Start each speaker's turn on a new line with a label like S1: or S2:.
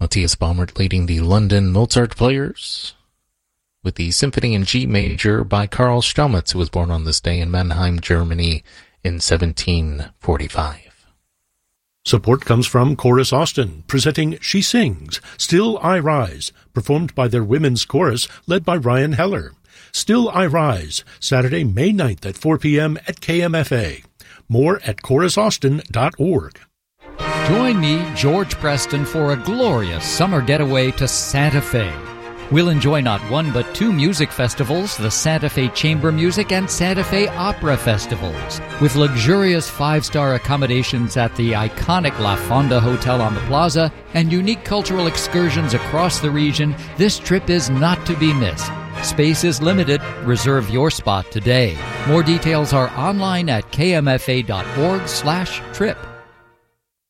S1: Matthias Baumert leading the London Mozart Players with the Symphony in G Major by Karl Stamitz, who was born on this day in Mannheim, Germany in 1745.
S2: Support comes from Chorus Austin, presenting She Sings, Still I Rise, performed by their women's chorus led by Ryan Heller. Still I Rise, Saturday, May 9th at 4 p.m. at KMFA. More at chorusaustin.org.
S3: Join me, George Preston, for a glorious summer getaway to Santa Fe. We'll enjoy not one but two music festivals, the Santa Fe Chamber Music and Santa Fe Opera Festivals. With luxurious five-star accommodations at the iconic La Fonda Hotel on the Plaza and unique cultural excursions across the region, this trip is not to be missed. Space is limited. Reserve your spot today. More details are online at kmfa.org/trip.